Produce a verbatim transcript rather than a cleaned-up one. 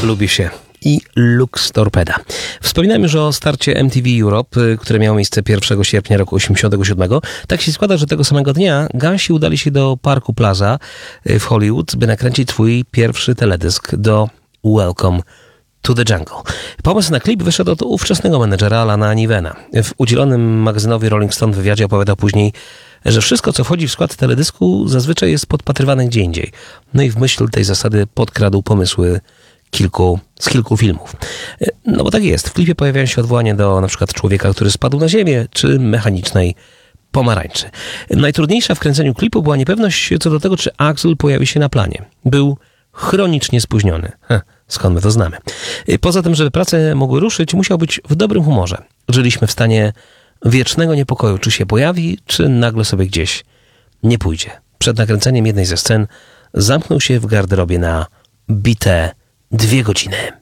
Lubi się i Lux Torpeda. Wspominałem już o starcie M T V Europe, które miało miejsce pierwszego sierpnia roku osiemdziesiątego siódmego. Tak się składa, że tego samego dnia Gansi udali się do Parku Plaza w Hollywood, by nakręcić swój pierwszy teledysk do Welcome to the Jungle. Pomysł na klip wyszedł od ówczesnego menedżera Alana Nivena. W udzielonym magazynowi Rolling Stone wywiadzie opowiadał później, że wszystko, co wchodzi w skład teledysku, zazwyczaj jest podpatrywane gdzie indziej. No i w myśl tej zasady podkradł pomysły kilku, z kilku filmów. No bo tak jest. W klipie pojawiają się odwołania do na przykład człowieka, który spadł na ziemię, czy mechanicznej pomarańczy. Najtrudniejsza w kręceniu klipu była niepewność co do tego, czy Axl pojawi się na planie. Był chronicznie spóźniony. Heh, skąd my to znamy? Poza tym, żeby prace mogły ruszyć, musiał być w dobrym humorze. Żyliśmy w stanie wiecznego niepokoju, czy się pojawi, czy nagle sobie gdzieś nie pójdzie. Przed nakręceniem jednej ze scen zamknął się w garderobie na bite dwie godziny.